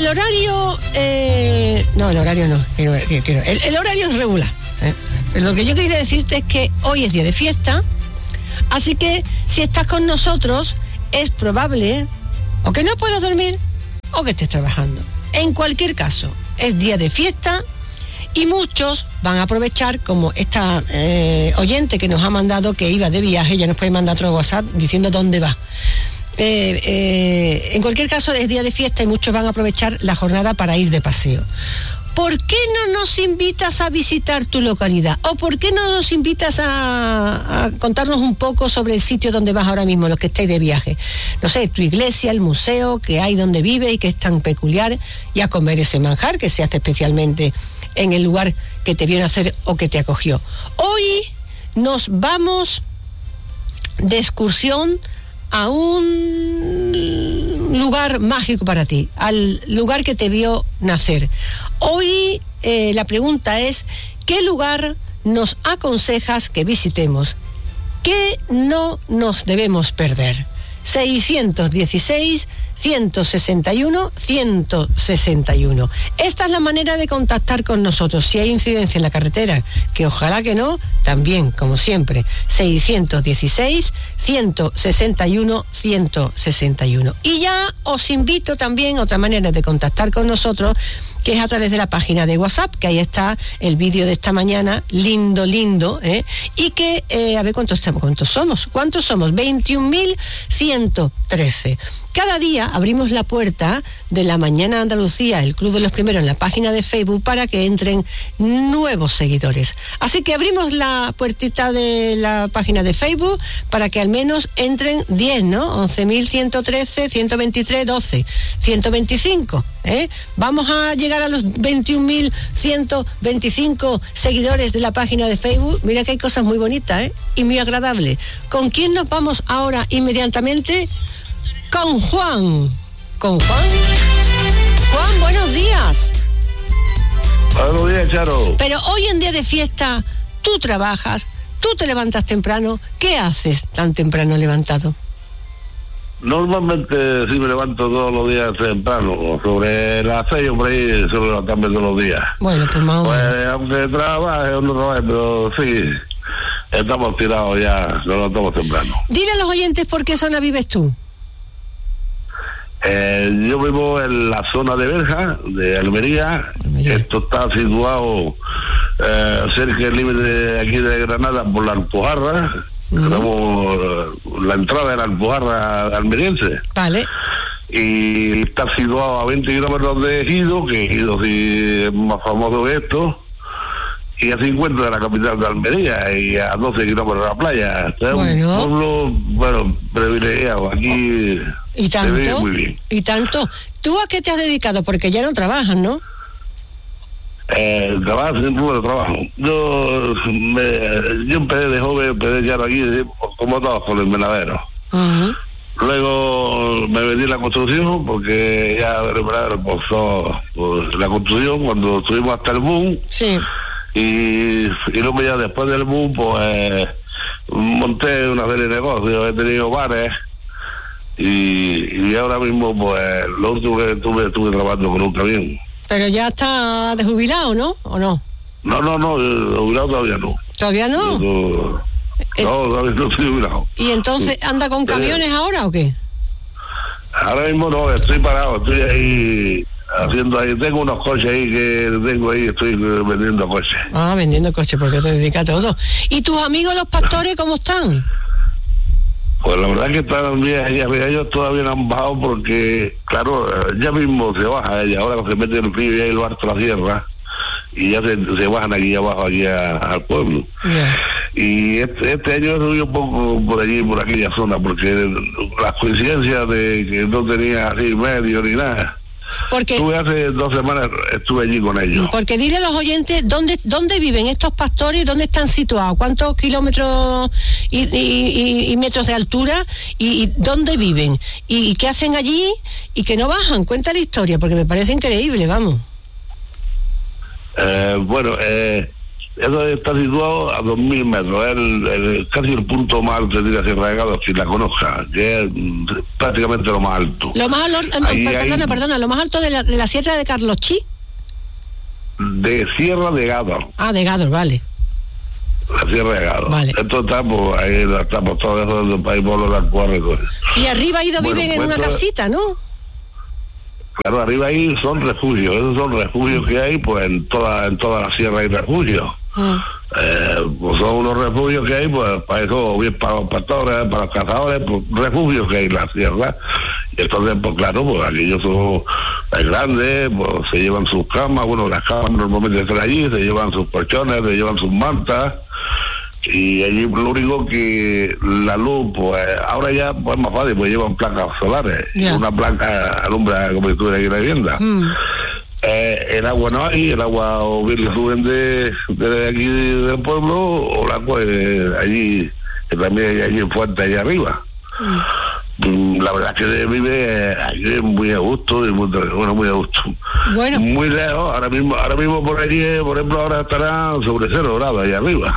El horario... no, el horario no. El horario es regular. Lo que yo quería decirte es que hoy es día de fiesta, así que si estás con nosotros, es probable o que no puedas dormir o que estés trabajando. En cualquier caso, es día de fiesta y muchos van a aprovechar, como esta oyente que nos ha mandado que iba de viaje, ya nos puede mandar otro WhatsApp diciendo dónde va. En cualquier caso, es día de fiesta y muchos van a aprovechar la jornada para ir de paseo. ¿Por qué no nos invitas a visitar tu localidad? ¿O por qué no nos invitas a contarnos un poco sobre el sitio donde vas ahora mismo, los que estáis de viaje? No sé, tu iglesia, el museo que hay donde vive y que es tan peculiar, y a comer ese manjar que se hace especialmente en el lugar que te vio nacer o que te acogió. Hoy nos vamos de excursión a un lugar mágico para ti, al lugar que te vio nacer. Hoy la pregunta es, ¿qué lugar nos aconsejas que visitemos? ¿Qué no nos debemos perder? 616-161-161. Esta es la manera de contactar con nosotros. Si hay incidencia en la carretera, que ojalá que no, también, como siempre, 616-161-161. Y ya os invito también, otra manera de contactar con nosotros, que es a través de la página de WhatsApp, que ahí está el vídeo de esta mañana, lindo, y que, a ver cuántos somos, 21.113. Cada día abrimos la puerta de la Mañana Andalucía, el Club de los Primeros, en la página de Facebook, para que entren nuevos seguidores. Así que abrimos la puertita de la página de Facebook para que al menos entren 10, ¿no? 11.113, 123, 12, 125. Vamos a llegar a los 21.125 seguidores de la página de Facebook. Mira que hay cosas muy bonitas, y muy agradables. ¿Con quién nos vamos ahora inmediatamente? Con Juan. Juan, buenos días. Buenos días, Charo. Pero hoy en día de fiesta, tú trabajas, tú te levantas temprano. ¿Qué haces tan temprano levantado? Normalmente sí me levanto todos los días temprano, sobre las 6 por ahí suelo levantarme todos los días. Bueno, pues más o menos. Aunque trabaje o no trabaje, pero sí, estamos tirados ya, nos levantamos temprano. Dile a los oyentes por qué zona vives tú. Yo vivo en la zona de Berja, de Almería. Esto está situado cerca del límite de aquí de Granada por la Alpujarra. Tenemos la entrada de la Alpujarra almeriense. Vale. Y está situado a 20 kilómetros de Ejido, que Ejido sí es más famoso que esto, y a 50 de la capital de Almería y a 12 kilómetros de la playa. Es un pueblo, privilegiado. Aquí ¿Y tanto? se vive muy bien. ¿Y tanto? ¿Tú a qué te has dedicado? Porque ya no trabajas, ¿no? Trabajo, siempre trabajo. Yo empecé de joven, empecé ya aquí, como todos, con el menadero. Luego me metí en la construcción, porque ya el menadero empezó la construcción cuando estuvimos hasta el boom. Sí. Y luego ya después del boom, pues monté una serie de negocios, he tenido bares. Y ahora mismo, pues, lo último que estuve trabajando con un camión. Pero ya está de jubilado, ¿no? ¿O no? No, jubilado todavía no. ¿Todavía no? No, todavía no estoy jubilado. ¿Y entonces anda con camiones ahora o qué? Ahora mismo no, estoy parado, estoy ahí haciendo ahí, tengo unos coches ahí estoy vendiendo coches. Ah, vendiendo coches, porque te dedicas a todo. ¿Y tus amigos los pastores cómo están? Pues la verdad que están bien, ellos todavía no han bajado porque, claro, ya mismo se baja ella, ahora se mete el río y ahí lo harto la sierra, y ya se bajan aquí abajo, aquí al pueblo. Yeah. Y este año subí un poco por allí, por aquella zona, porque las coincidencias de que no tenía así medio ni nada. Porque hace 2 semanas estuve allí con ellos. Porque dile a los oyentes dónde viven estos pastores, dónde están situados, cuántos kilómetros y metros de altura y dónde viven y qué hacen allí y que no bajan. Cuenta la historia porque me parece increíble, vamos. eso está situado a 2.000 metros, es casi el punto más alto de la Sierra de Gádor, si la conozca, que es prácticamente lo más alto. Lo más alto, perdona, lo más alto de la Sierra de Carlochí. De Sierra de Gádor. Ah, de Gádor, vale. La Sierra de Gádor. Vale. Esto está, pues, ahí estamos todos esos del país por los alcuarres. Y arriba viven en una casita, ¿no? Claro, arriba ahí son refugios, esos son refugios que hay, pues en toda la sierra hay refugios. Pues son unos refugios que hay, pues para eso, bien para los pastores, para los cazadores, pues refugios que hay en la sierra. Y entonces, pues claro, pues aquellos son grandes, pues se llevan sus camas, bueno, las camas normalmente están allí, se llevan sus colchones, se llevan sus mantas. Y allí lo único que la luz, pues ahora ya pues, es más fácil, pues llevan placas solares. Yeah. Una placa alumbra como si estuviera aquí en la vivienda. El agua no hay, el agua o bien le suben de aquí del pueblo, o el agua allí, que también hay allí en fuente allá arriba. La verdad es que vive aquí muy a gusto y muy a gusto. Bueno. Muy lejos, ahora mismo por allí, por ejemplo, ahora estará sobre 0 grados allá arriba.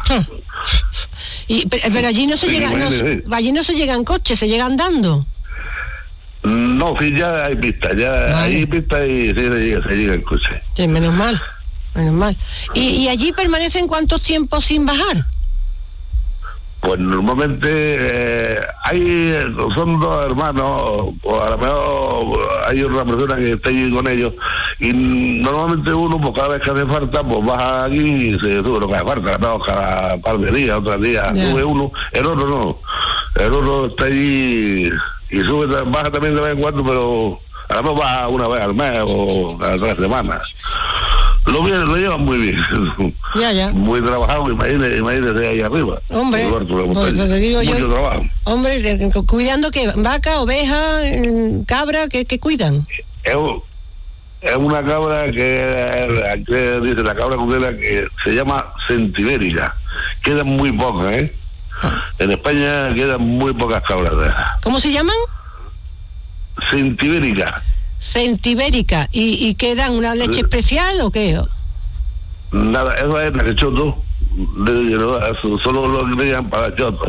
Pero allí no se llega, allí no se llegan coches, se llega andando. No, sí, ya hay pistas, hay pistas y se llega el coche. Sí, menos mal. ¿Y allí permanecen cuántos tiempos sin bajar? Pues normalmente son dos hermanos, o a lo mejor hay una persona que está allí con ellos, y normalmente uno, pues cada vez que hace falta, pues baja aquí y se sube lo que hace falta, no, cada par de días, otros días, sube uno, el otro no, el otro está allí y baja también de vez en cuando, pero a lo mejor baja una vez al mes o cada 3 semanas. Lo llevan muy bien. Ya. Muy trabajado, imagínese ahí arriba. Hombre, pues digo mucho yo, trabajo. Hombre, cuidando que vaca, oveja, cabra, ¿qué cuidan? Es una cabra que dice la cabra cudera, que se llama centibérica. Quedan muy pocas, ¿eh? En España quedan muy pocas cabras de esas. ¿Cómo se llaman? Centibérica. Centibérica. ¿Y qué dan? ¿Una leche especial o qué? Nada, eso es la choto. Solo lo que le llaman para choto.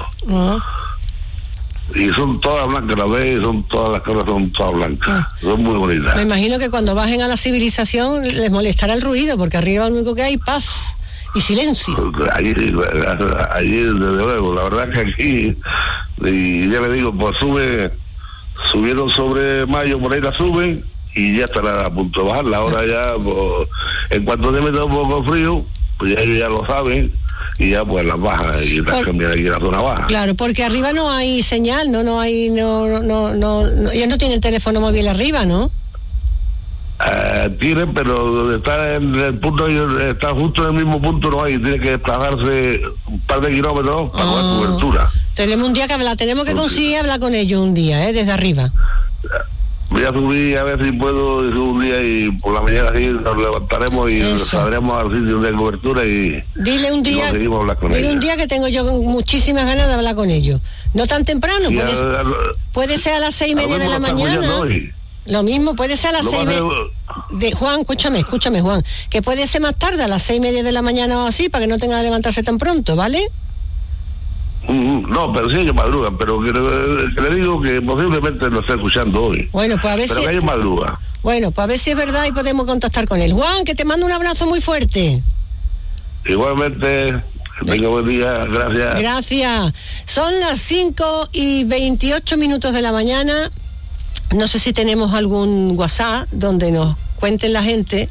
Y son todas blancas, las ves, todas las cabras son todas blancas. Son muy bonitas. Me imagino que cuando bajen a la civilización les molestará el ruido, porque arriba lo único que hay paz y silencio. Allí desde luego, la verdad que aquí, y ya le digo, pues subieron sobre mayo, por ahí la suben y ya estará a punto de bajarla. Ahora ya, pues, en cuanto se meta un poco frío, pues ya ellos ya lo saben y ya pues las bajan y las cambian aquí en la zona baja. Claro, porque arriba no hay señal, no hay, ellos no tienen teléfono móvil arriba, ¿no? Tienen, pero donde está en el punto, está justo en el mismo punto, no hay, tiene que desplazarse un par de kilómetros para coger cobertura. Tenemos un día que hablar, tenemos que conseguir hablar con ellos un día, desde arriba. Voy a subir a ver si puedo un día y por la mañana así nos levantaremos y saldremos al sitio de cobertura y dile un día, un día que tengo yo muchísimas ganas de hablar con ellos. No tan temprano, puede ser a las 6:30 de la mañana. Lo mismo, puede ser a las 6:30. Juan, escúchame, Juan, que puede ser más tarde, a las 6:30 de la mañana o así, para que no tenga que levantarse tan pronto, ¿vale? No, pero sí ellos madrugan, pero que le digo que posiblemente lo esté escuchando hoy. Bueno, pues a ver pero que ellos madrugan. Bueno, pues a ver si es verdad y podemos contactar con él. Juan, que te mando un abrazo muy fuerte. Igualmente, que tenga buen día, gracias. Gracias. Son las 5:28 de la mañana. No sé si tenemos algún WhatsApp donde nos cuenten la gente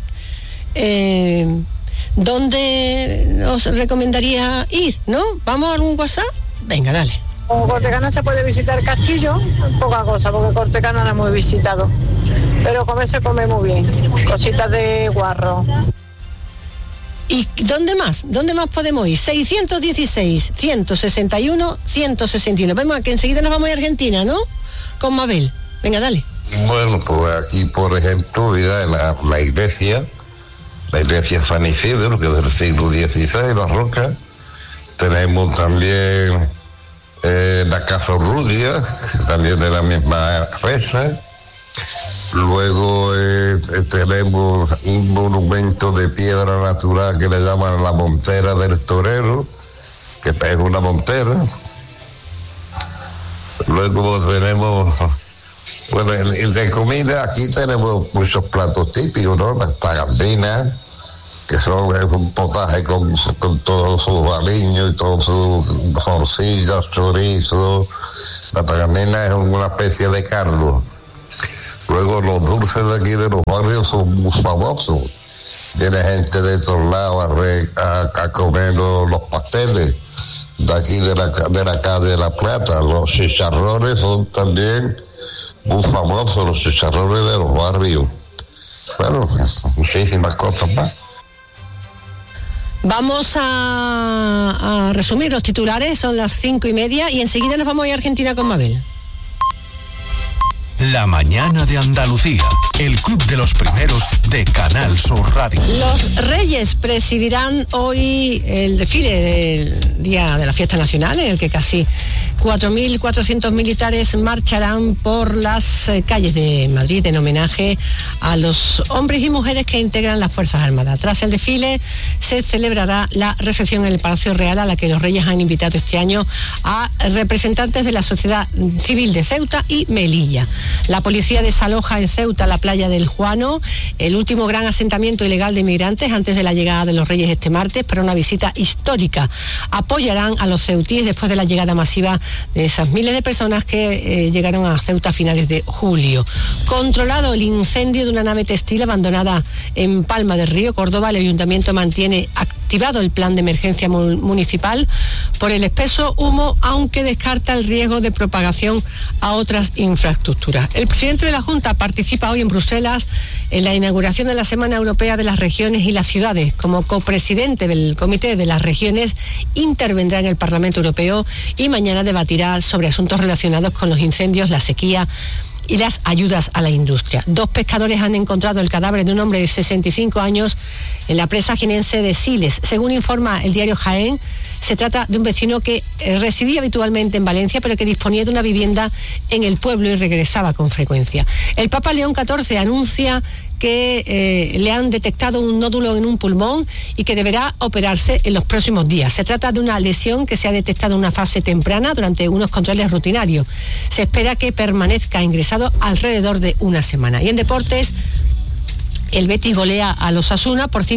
dónde nos recomendaría ir, ¿no? ¿Vamos a algún WhatsApp? Venga, dale. Como Cortecana se puede visitar el castillo, poca cosa, porque Cortecana no hemos visitado. Pero comer se come muy bien. Cositas de guarro. ¿Y dónde más? ¿Dónde más podemos ir? 616, 161, 161. Vemos que enseguida nos vamos a Argentina, ¿no? Con Mabel. Venga, dale. Bueno, pues aquí, por ejemplo, mira, la iglesia San Isidro, que es del siglo XVI, la Roca. Tenemos también la Casa Urrutia, también de la misma fecha. Luego tenemos un monumento de piedra natural que le llaman la Montera del Torero, que es una montera. Luego tenemos, bueno, de comida aquí tenemos muchos platos típicos, ¿no? Las tagardinas, que son un potaje con todos sus aliños y todos sus morcillas, chorizo. La tagardina es una especie de cardo. Luego los dulces de aquí de los barrios son muy famosos. Viene gente de todos lados a comer los pasteles de aquí de la calle de La Plata. Los chicharrones son también muy famosos, los chicharrones de los barrios. Bueno, muchísimas cosas más. Vamos a resumir los titulares, son las 5:30 y enseguida nos vamos a ir a Argentina con Mabel. La mañana de Andalucía, el club de los primeros de Canal Sur Radio. Los Reyes presidirán hoy el desfile del Día de la Fiesta Nacional, en el que casi 4.400 militares marcharán por las calles de Madrid en homenaje a los hombres y mujeres que integran las Fuerzas Armadas. Tras el desfile se celebrará la recepción en el Palacio Real, a la que los Reyes han invitado este año a representantes de la sociedad civil de Ceuta y Melilla. La policía desaloja en Ceuta la playa del Juano, el último gran asentamiento ilegal de inmigrantes antes de la llegada de los Reyes este martes, para una visita histórica. Apoyarán a los ceutíes después de la llegada masiva de esas miles de personas que llegaron a Ceuta a finales de julio. Controlado el incendio de una nave textil abandonada en Palma del Río, Córdoba, el ayuntamiento mantiene activado el plan de emergencia municipal por el espeso humo, aunque descarta el riesgo de propagación a otras infraestructuras. El presidente de la Junta participa hoy en Bruselas en la inauguración de la Semana Europea de las Regiones y las Ciudades. Como copresidente del Comité de las Regiones, intervendrá en el Parlamento Europeo y mañana debatirá sobre asuntos relacionados con los incendios, la sequía y las ayudas a la industria. 2 pescadores han encontrado el cadáver de un hombre de 65 años en la presa jienense de Siles. Según informa el diario Jaén, se trata de un vecino que residía habitualmente en Valencia, pero que disponía de una vivienda en el pueblo y regresaba con frecuencia. El Papa León XIV anuncia que le han detectado un nódulo en un pulmón y que deberá operarse en los próximos días. Se trata de una lesión que se ha detectado en una fase temprana durante unos controles rutinarios. Se espera que permanezca ingresado alrededor de una semana. Y en deportes, el Betis golea a los Osasuna por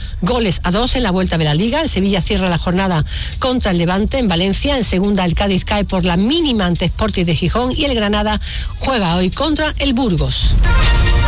5-2 en la vuelta de la Liga. El Sevilla cierra la jornada contra el Levante en Valencia. En segunda, el Cádiz cae por la mínima ante Sporting de Gijón y el Granada juega hoy contra el Burgos.